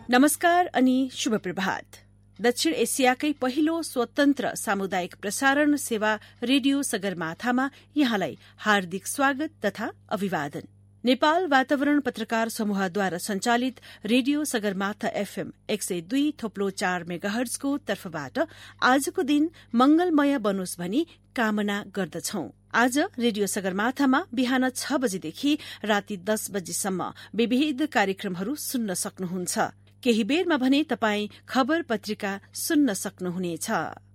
नमस्कार अनि शुभ प्रभात। दक्षिण एसियाकै पहिलो स्वतन्त्र सामुदायिक प्रसारण सेवा रेडियो सगरमाथामा यहाँलाई हार्दिक स्वागत तथा अभिवादन। नेपाल वातावरण पत्रकार समूहद्वारा संचालित रेडियो सगरमाथा एफएम 102.4 मेगाहर्जको तर्फबाट आजको दिन मंगलमय बनोस् भनी कामना गर्दछौं। आज रेडियो सगरमाथामा बिहान 6 बजेदेखि राति 10 बजेसम्म विविध कार्यक्रमहरू सुन्न सक्नुहुन्छ। केही बेरमा भने तपाई खबर पत्रिका सुन्न सक्नुहुनेछ।